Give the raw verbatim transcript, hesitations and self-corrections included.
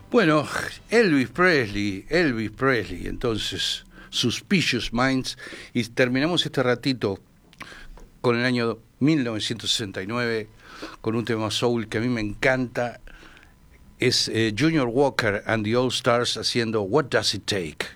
Bueno, Elvis Presley, Elvis Presley, entonces, Suspicious Minds, y terminamos este ratito con el año mil novecientos sesenta y nueve, con un tema soul que a mí me encanta, es eh, Junior Walker and the All Stars haciendo What Does It Take.